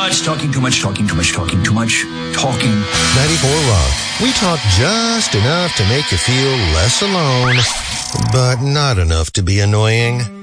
much, talking too much, talking too much, talking too much, talking. 94 Rock. We talk just enough to make you feel less alone, but not enough to be annoying.